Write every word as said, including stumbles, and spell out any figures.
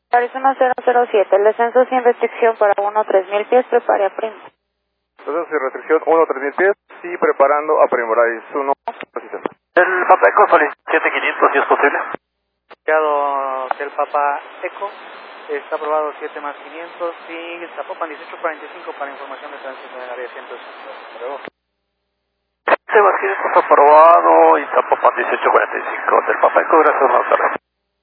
Arizona cero cero siete, el descenso sin restricción para uno tres mil pies, prepare a primo. Descenso sin restricción uno tres mil pies y preparando a primo. uno. El Papa Eco, solicito siete quinientos si es posible. Del Papa Eco, está aprobado siete más quinientos y Zapopan dieciocho cuarenta y cinco para información de tránsito en el área ciento sesenta. Sebastián, está aprobado y Zapopan dieciocho cuarenta y cinco del Papa Eco, gracias, buenas tardes.